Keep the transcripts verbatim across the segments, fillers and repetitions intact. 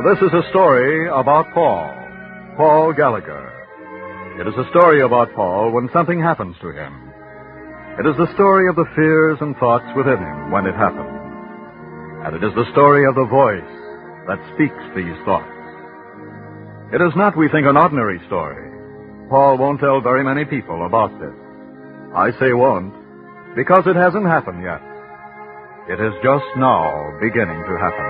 This is a story about Paul, Paul Gallagher. It is a story about Paul when something happens to him. It is the story of the fears and thoughts within him when it happens. And it is the story of the voice that speaks these thoughts. It is not, we think, an ordinary story. Paul won't tell very many people about this. I say won't, because it hasn't happened yet. It is just now beginning to happen.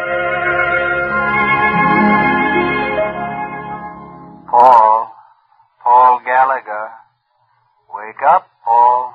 Paul, Paul Gallagher, wake up, Paul.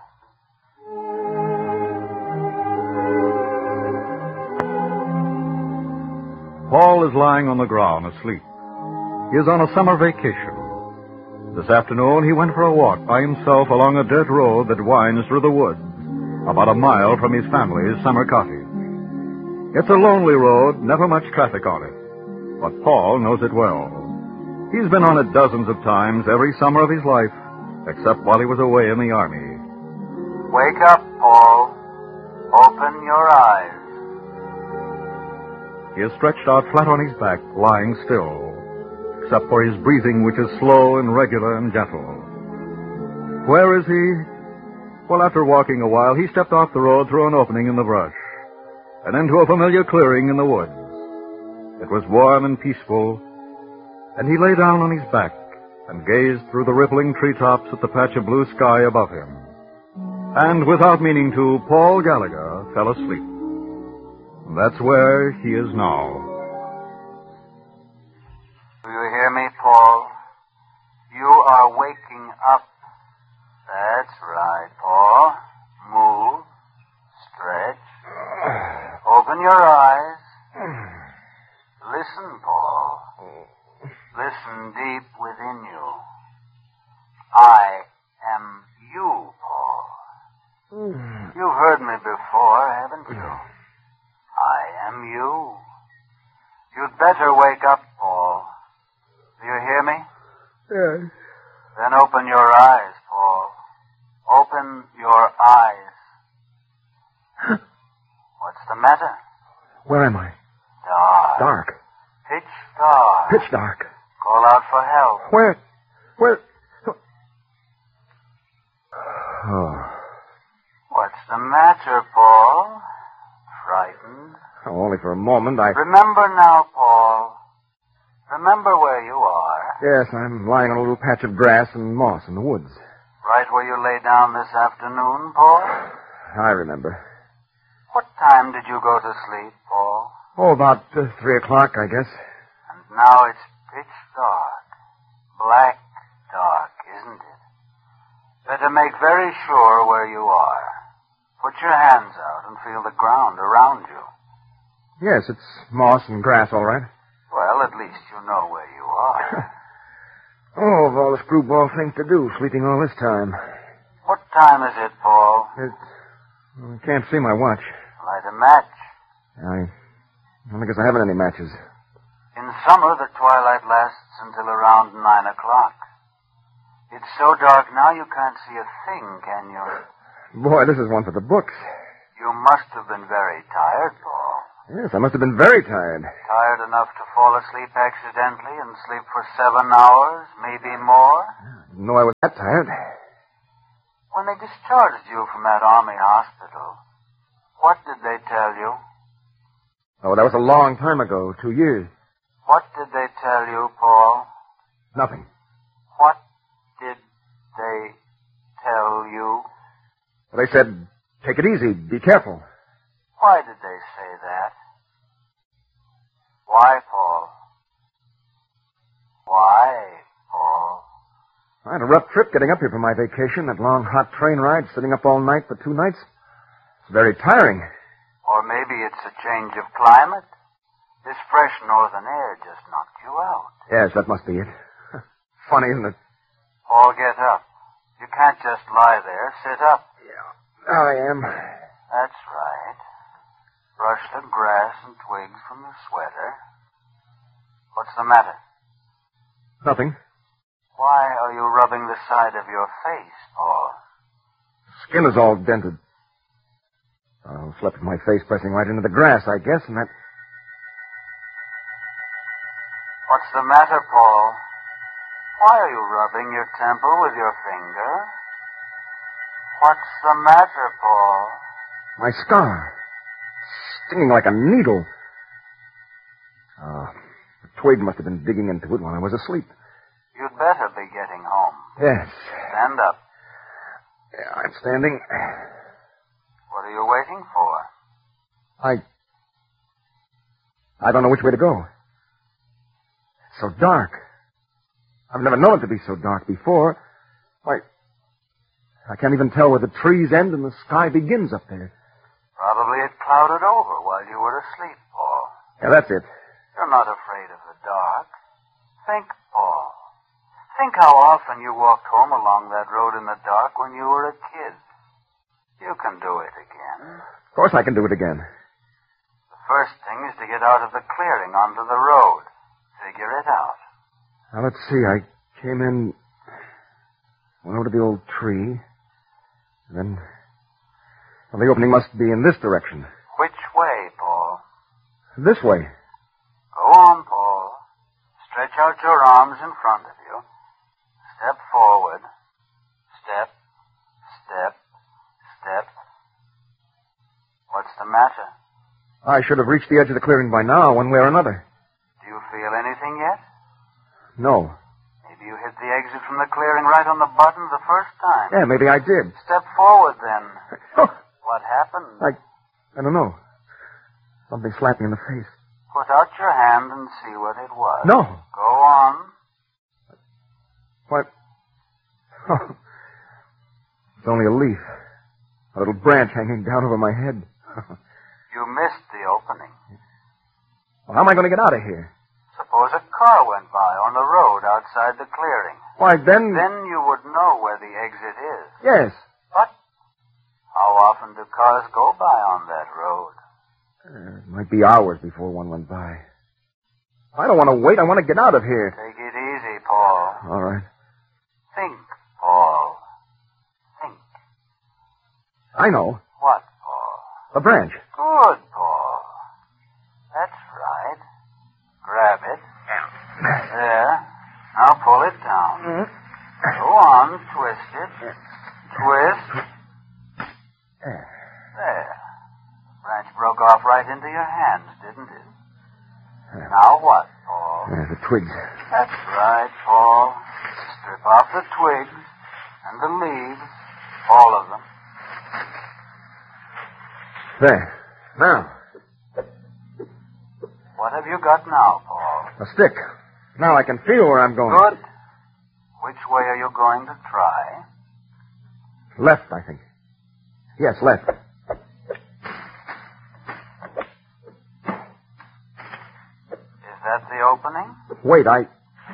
Paul is lying on the ground asleep. He is on a summer vacation. This afternoon he went for a walk by himself along a dirt road that winds through the woods, about a mile from his family's summer cottage. It's a lonely road, never much traffic on it, but Paul knows it well. He's been on it dozens of times every summer of his life, except while he was away in the army. Wake up, Paul. Open your eyes. He is stretched out flat on his back, lying still, except for his breathing, which is slow and regular and gentle. Where is he? Well, after walking a while, he stepped off the road through an opening in the brush and into a familiar clearing in the woods. It was warm and peaceful, and he lay down on his back and gazed through the rippling treetops at the patch of blue sky above him. And without meaning to, Paul Gallagher fell asleep. That's where he is now. Do you hear me, Paul? You are waking up. That's right, Paul. Move. Stretch. Open your eyes. Listen, Paul. Listen deep within you. I am you, Paul. You've heard me before, haven't you? I am you. You'd better wake up, Paul. Do you hear me? Yes. Then open your eyes, Paul. Open your eyes. What's the matter? Where am I? Dark. Dark. Pitch dark. Pitch dark. Call out for help. Where? Where? Oh. What's the matter, Paul? Frightened? Oh, only for a moment. I... Remember now, Paul. Remember where you are. Yes, I'm lying on a little patch of grass and moss in the woods. Right where you lay down this afternoon, Paul? I remember. What time did you go to sleep, Paul? Oh, about uh, three o'clock, I guess. And now it's pitch dark. Black dark, isn't it? Better make very sure where you are. Put your hands out and feel the ground around you. Yes, it's moss and grass, all right. Well, at least you know where you are. Oh, of all the screwball things to do, sleeping all this time. What time is it, Paul? It, I can't see my watch. Light a match. I, I don't guess I haven't any matches. In summer, the twilight lasts until around nine o'clock. It's so dark now you can't see a thing, can you? Boy, this is one for the books. You must have been very tired, Paul. Yes, I must have been very tired. Tired enough to fall asleep accidentally and sleep for seven hours, maybe more? I didn't know I was that tired. When they discharged you from that army hospital, what did they tell you? Oh, that was a long time ago, two years. What did they tell you, Paul? Nothing. What did they tell you? They said, take it easy, be careful. Why did they say that? Why, Paul? Why, Paul? I had a rough trip getting up here from my vacation, that long hot train ride, sitting up all night for two nights. It's very tiring. Or maybe it's a change of climate. This fresh northern air just knocked you out. Yes, that must be it. Funny, isn't it? Paul, get up. You can't just lie there. Sit up. Yeah, I am. That's right. Brush the grass and twigs from your sweater. What's the matter? Nothing. Why are you rubbing the side of your face, Paul? Skin is all dented. I slept with my face pressing right into the grass, I guess, and that... What's the matter, Paul? Why are you rubbing your temple with your finger? What's the matter, Paul? My scar. Stinging like a needle. Oh, the twig must have been digging into it while I was asleep. You'd better be getting home. Yes. Stand up. Yeah, I'm standing. What are you waiting for? I... I don't know which way to go. It's so dark. I've never known it to be so dark before. Why, I can't even tell where the trees end and the sky begins up there. Probably it clouded over while you were asleep, Paul. Yeah, that's it. You're not afraid of the dark. Think, Paul. Think how often you walked home along that road in the dark when you were a kid. You can do it again. Of course I can do it again. The first thing is to get out of the clearing onto the road. Figure it out. Now, let's see. I came in, went over to the old tree, then... Well, the opening must be in this direction. Which way, Paul? This way. Go on, Paul. Stretch out your arms in front of you. Step forward. Step, step, step. What's the matter? I should have reached the edge of the clearing by now, one way or another. Do you feel anything yet? No. Maybe you hit the exit from the clearing right on the button the first time. Yeah, maybe I did. Step forward, then. Oh, What happened? I... I don't know. Something slapped me in the face. Put out your hand and see what it was. No. Go on. What? Oh. It's only a leaf. A little branch hanging down over my head. You missed the opening. Well, how am I going to get out of here? Suppose a car went by on the road outside the clearing. Why, then... Then you would know where the exit is. Yes. But how often do cars go by on that road? Uh, it might be hours before one went by. I don't want to wait. I want to get out of here. Take it easy, Paul. All right. Think, Paul. Think. I know. What, Paul? A branch. Good, Paul. That's right. Grab it. There. Now pull it down. Mm-hmm. Go on, twist it. Twist. There. The branch broke off right into your hands, didn't it? Now what, Paul? Yeah, the twigs. That's right, Paul. Strip off the twigs and the leaves. All of them. There. Now. What have you got now, Paul? A stick. Now I can feel where I'm going. Good. Which way are you going to try? Left, I think. Yes, left. Is that the opening? Wait, I...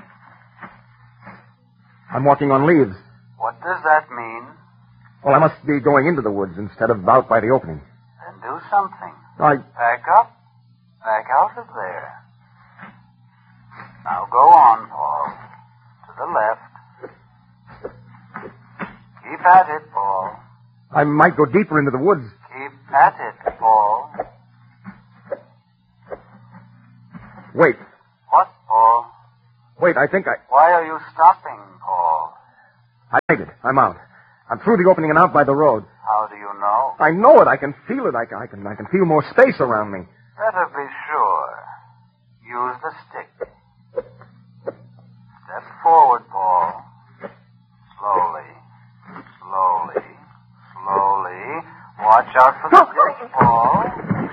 I'm walking on leaves. What does that mean? Well, I must be going into the woods instead of out by the opening. Then do something. I... Back up. Back out of there. Now go on, Paul. To the left. Keep at it, Paul. I might go deeper into the woods. Keep at it, Paul. Wait. What, Paul? Wait, I think I... Why are you stopping, Paul? I made it. I'm out. I'm through the opening and out by the road. How do you know? I know it. I can feel it. I can, I can, I can feel more space around me. Better be sure. Use the stick. Step forward, Paul. Slowly. Slowly. Slowly. Watch out for the ditch, Paul.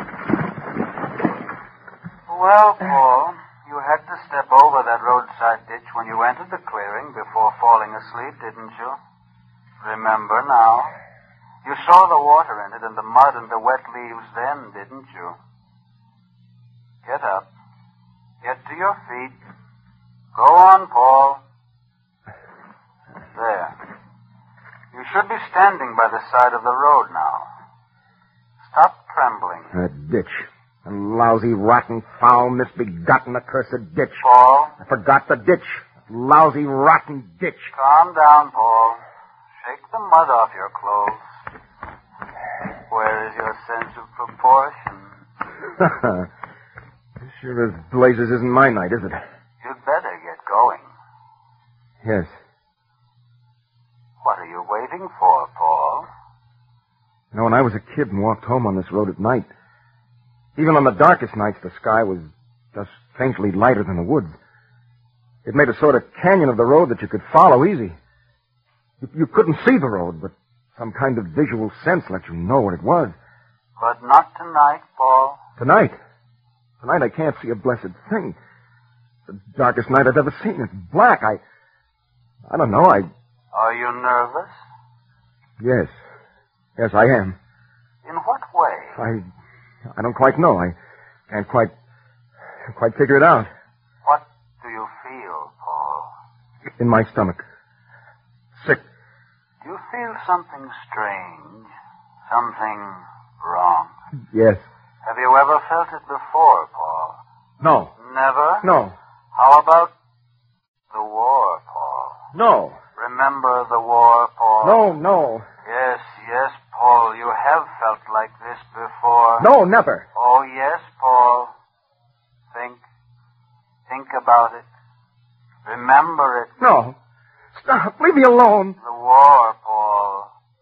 Well, Paul, you had to step over that roadside ditch when you entered the clearing before falling asleep, didn't you? Remember now. You saw the water in it and the mud and the wet leaves then, didn't you? Get up. Get to your feet. Go on, Paul. There. You should be standing by the side of the road now. Stop trembling. That ditch. A lousy, rotten, foul, misbegotten, accursed ditch. Paul. I forgot the ditch. Lousy, rotten ditch. Calm down, Paul. Shake the mud off your clothes. Where is your sense of proportion? Sure as blazes isn't my night, is it? You Yes. What are you waiting for, Paul? You know, when I was a kid and walked home on this road at night, even on the darkest nights, the sky was just faintly lighter than the woods. It made a sort of canyon of the road that you could follow easy. You, you couldn't see the road, but some kind of visual sense let you know what it was. But not tonight, Paul. Tonight? Tonight I can't see a blessed thing. The darkest night I've ever seen. It's black. I... I don't know. I... Are you nervous? Yes. Yes, I am. In what way? I... I don't quite know. I can't quite... quite figure it out. What do you feel, Paul? In my stomach. Sick. Do you feel something strange? Something wrong? Yes. Have you ever felt it before, Paul? No. Never? No. How about the war, Paul? No. Remember the war, Paul? No, no. Yes, yes, Paul. You have felt like this before. No, never. Oh, yes, Paul. Think. Think about it. Remember it. No. Stop. Leave me alone. The war, Paul.